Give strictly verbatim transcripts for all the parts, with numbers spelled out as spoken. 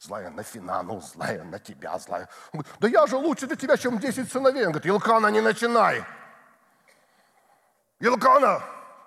Злая на Финану, злая на тебя, злая. Он говорит, да я же лучше для тебя, чем десять сыновей. Он говорит, Илкана, не начинай. Илкана!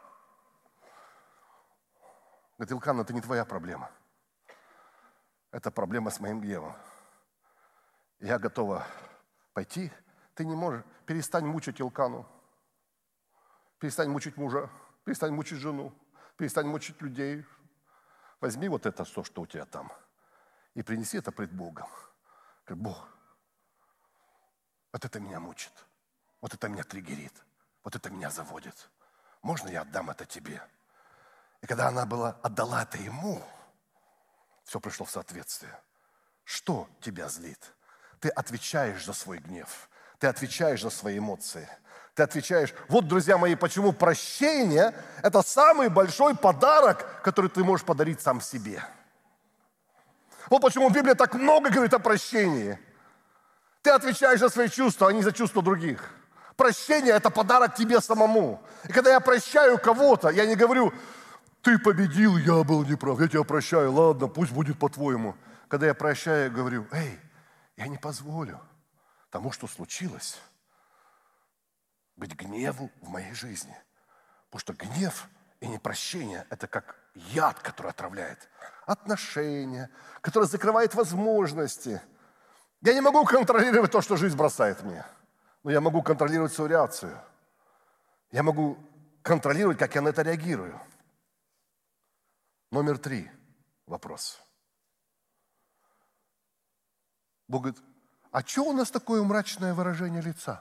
Говорит, Илкана, это не твоя проблема. Это проблема с моим гневом. Я готова пойти. Ты не можешь. Перестань мучить Илкану. Перестань мучить мужа. Перестань мучить жену. Перестань мучить людей. Возьми вот это, то, что у тебя там, и принеси это пред Богом. Говорит, Бог, вот это меня мучит. Вот это меня триггерит. Вот это меня заводит. Можно я отдам это тебе? И когда она была, отдала это ему, все пришло в соответствие. Что тебя злит? Ты отвечаешь за свой гнев. Ты отвечаешь за свои эмоции. Ты отвечаешь. Вот, друзья мои, почему прощение – это самый большой подарок, который ты можешь подарить сам себе. Вот почему Библия так много говорит о прощении. Ты отвечаешь за свои чувства, а не за чувства других. Прощение – это подарок тебе самому. И когда я прощаю кого-то, я не говорю, ты победил, я был неправ, я тебя прощаю, ладно, пусть будет по-твоему. Когда я прощаю, я говорю, эй, я не позволю тому, что случилось, быть гневу в моей жизни. Потому что гнев и непрощение – это как яд, который отравляет отношения, который закрывает возможности. Я не могу контролировать то, что жизнь бросает мне, но я могу контролировать свою реакцию. Я могу контролировать, как я на это реагирую. Номер три вопрос. Бог говорит, а что у нас такое мрачное выражение лица?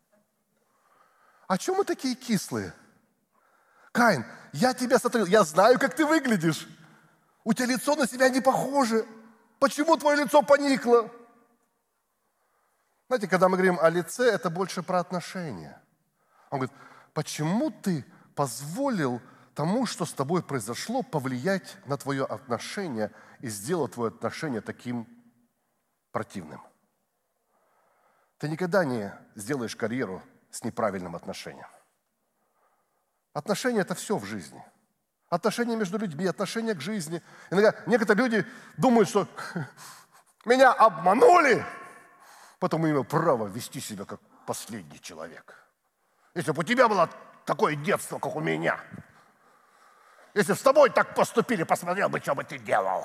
А что мы такие кислые? Каин, я тебя сотворил, я знаю, как ты выглядишь. У тебя лицо на себя не похоже. Почему твое лицо поникло? Знаете, когда мы говорим о лице, это больше про отношения. Он говорит, почему ты позволил тому, что с тобой произошло, повлиять на твое отношение и сделать твое отношение таким противным? Ты никогда не сделаешь карьеру с неправильным отношением. Отношения – это все в жизни. Отношения между людьми, отношения к жизни. Иногда некоторые люди думают, что меня обманули, потом имел право вести себя как последний человек. Если бы у тебя было такое детство, как у меня, если бы с тобой так поступили, посмотрел бы, что бы ты делал.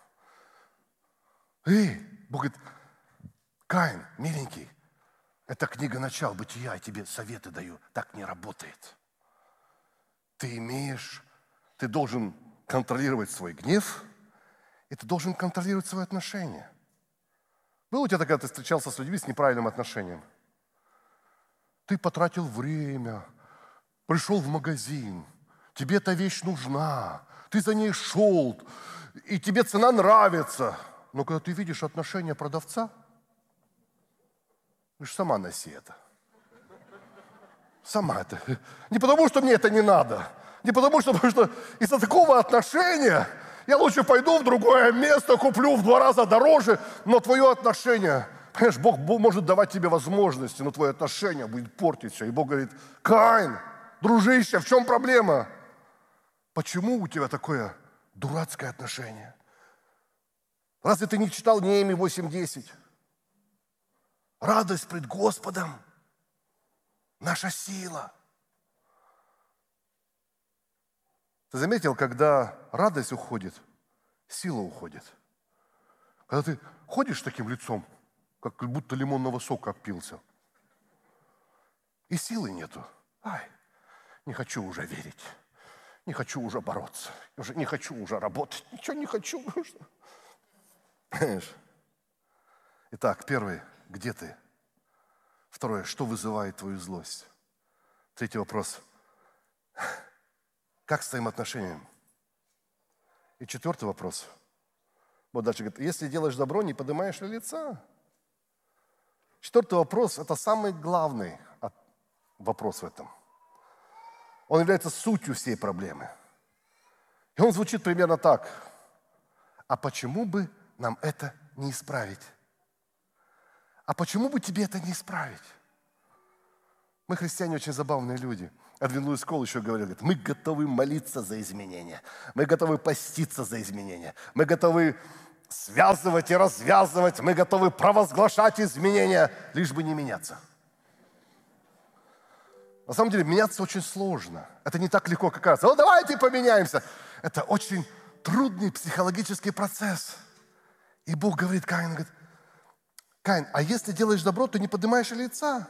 И Бог говорит, Каин, миленький, это книга «Начало бытия», я тебе советы даю. Так не работает. Ты имеешь, ты должен контролировать свой гнев, и ты должен контролировать свои отношения. Было у тебя такое, ты встречался с людьми с неправильным отношением? Ты потратил время, пришел в магазин, тебе эта вещь нужна, ты за ней шел, и тебе цена нравится. Но когда ты видишь отношение продавца, ты же сама носи это. Сама это. Не потому, что мне это не надо. Не потому, что, потому что из-за такого отношения я лучше пойду в другое место, куплю в два раза дороже, но твое отношение, понимаешь, Бог, Бог может давать тебе возможности, но твое отношение будет портить все. И Бог говорит, Каин, дружище, в чем проблема? Почему у тебя такое дурацкое отношение? Разве ты не читал Неемии восемь десять? Радость пред Господом – наша сила. Ты заметил, когда радость уходит, сила уходит. Когда ты ходишь с таким лицом, как будто лимонного сока опился, и силы нету. Ай, не хочу уже верить, не хочу уже бороться, уже не хочу уже работать, ничего не хочу. Понимаешь? Итак, первый, где ты? Второе, что вызывает твою злость? Третий вопрос, как с твоим отношением? И четвертый вопрос, вот дальше говорит, если делаешь добро, не поднимаешь ли лица? Четвертый вопрос, это самый главный вопрос в этом. Он является сутью всей проблемы. И он звучит примерно так. А почему бы нам это не исправить? А почему бы тебе это не исправить? Мы, христиане, очень забавные люди. Эдвин Луис Колл еще говорил, говорит, мы готовы молиться за изменения. Мы готовы поститься за изменения. Мы готовы связывать и развязывать, мы готовы провозглашать изменения, лишь бы не меняться. На самом деле меняться очень сложно. Это не так легко, как кажется. Ну давайте поменяемся. Это очень трудный психологический процесс. И Бог говорит Каину, говорит, Каин, а если делаешь добро, то не поднимаешь лица.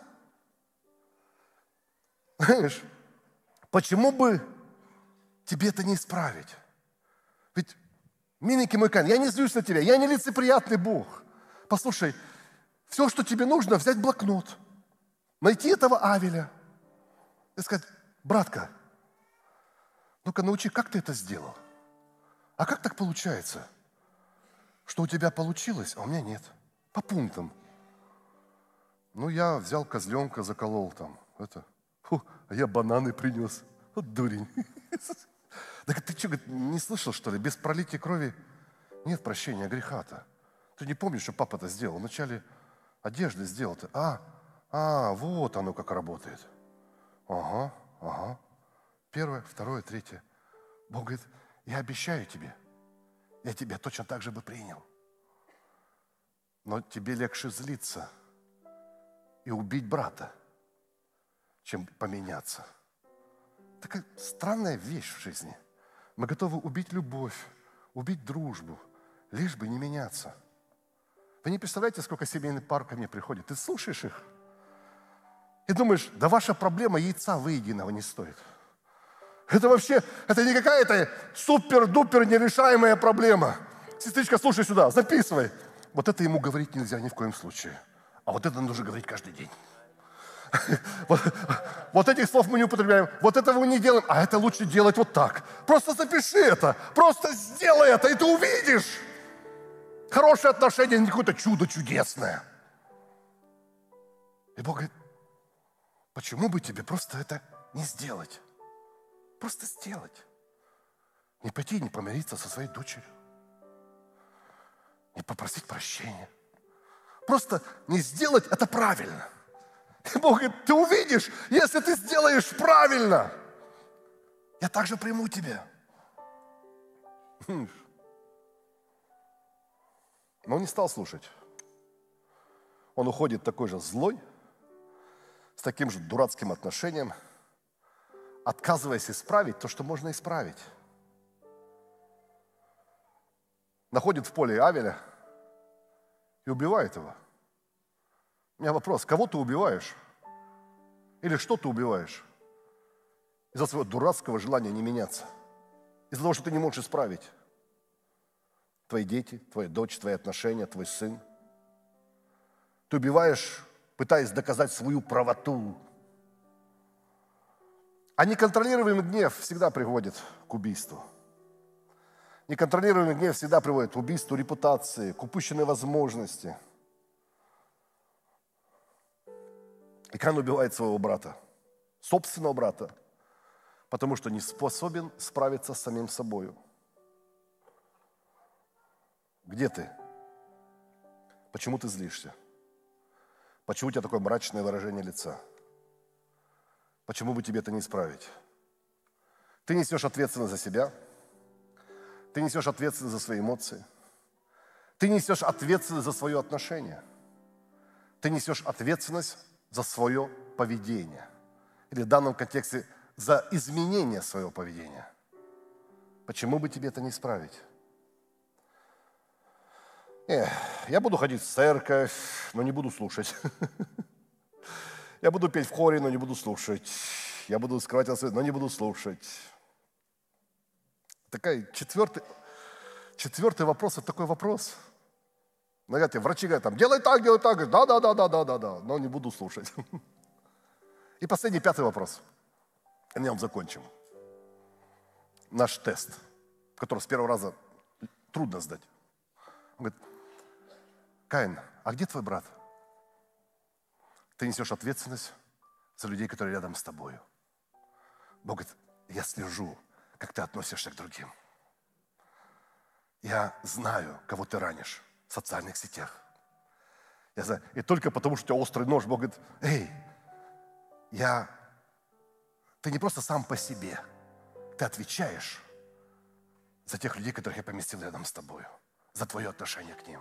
Знаешь, почему бы тебе это не исправить? Ведь, миленький мой Каин, я не злюсь на тебя, я не лицеприятный Бог. Послушай, все, что тебе нужно, взять блокнот, найти этого Авеля и сказать, братка, ну-ка научи, как ты это сделал? А как так получается, что у тебя получилось, а у меня нет? По пунктам. Ну, я взял козленка, заколол там. Это, фу, а я бананы принес. Вот дурень. Так ты что, не слышал, что ли? Без пролития крови нет прощения греха-то. Ты не помнишь, что папа-то сделал? Вначале одежды сделал-то. А, а, вот оно как работает. Ага, ага. Первое, второе, третье. Бог говорит, я обещаю тебе, я тебя точно так же бы принял. Но тебе легче злиться и убить брата, чем поменяться. Такая странная вещь в жизни. Мы готовы убить любовь, убить дружбу, лишь бы не меняться. Вы не представляете, сколько семейных пар ко мне приходит. Ты слушаешь их и думаешь, да ваша проблема яйца выеденного не стоит. Это вообще, это не какая-то супер-дупер нерешаемая проблема. Сестричка, слушай сюда, записывай. Вот это ему говорить нельзя ни в коем случае. А вот это нужно говорить каждый день. Вот, вот этих слов мы не употребляем, вот этого мы не делаем, а это лучше делать вот так. Просто запиши это, просто сделай это, и ты увидишь. Хорошие отношения, не какое-то чудо чудесное. И Бог говорит, почему бы тебе просто это не сделать? Просто сделать. Не пойти и не помириться со своей дочерью. Не попросить прощения. Просто не сделать это правильно. И Бог говорит, ты увидишь, если ты сделаешь правильно, я также приму тебя. Но он не стал слушать. Он уходит такой же злой, с таким же дурацким отношением, отказываясь исправить то, что можно исправить. Находит в поле Авеля и убивает его. У меня вопрос, кого ты убиваешь? Или что ты убиваешь? Из-за своего дурацкого желания не меняться. Из-за того, что ты не можешь исправить. Твои дети, твоя дочь, твои отношения, твой сын. Ты убиваешь, пытаясь доказать свою правоту. А неконтролируемый гнев всегда приводит к убийству. Неконтролируемый гнев всегда приводит к убийству репутации, к упущенной возможности. И Каин убивает своего брата, собственного брата, потому что не способен справиться с самим собою. Где ты? Почему ты злишься? Почему у тебя такое мрачное выражение лица? Почему бы тебе это не исправить? Ты несешь ответственность за себя, ты несешь ответственность за свои эмоции, ты несешь ответственность за свое отношение, ты несешь ответственность за свое поведение. Или в данном контексте за изменение своего поведения. Почему бы тебе это не исправить? Эх, я буду ходить в церковь, но не буду слушать. Я буду петь в хоре, но не буду слушать. Я буду скрывать отсюда, но не буду слушать. Такой четвертый, четвертый вопрос, это такой вопрос. Знаете, врачи говорят, там, делай так, делай так. Да, да, да, да, да, да, да, но не буду слушать. И последний, пятый вопрос. И на нем закончим. Наш тест, который с первого раза трудно сдать. Он говорит, Каин, а где твой брат? Ты несешь ответственность за людей, которые рядом с тобою. Бог говорит, я слежу, как ты относишься к другим. Я знаю, кого ты ранишь в социальных сетях. Я знаю. И только потому, что у тебя острый нож, Бог говорит, эй, я... ты не просто сам по себе, ты отвечаешь за тех людей, которых я поместил рядом с тобой. за твое отношение к ним.